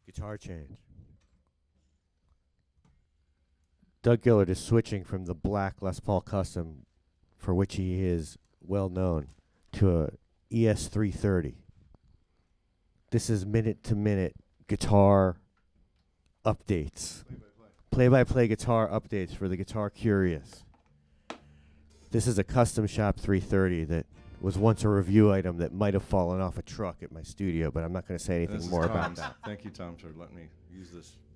Guitar change. Doug Gillard is switching from the black Les Paul Custom, for which he is well known, to a ES330. This is minute-to-minute guitar updates. Play-by-play guitar updates for the guitar curious. This is a custom shop 330 that was once a review item that might have fallen off a truck at my studio, but I'm not going to say anything more about that. Thank you, Tom, for letting me use this.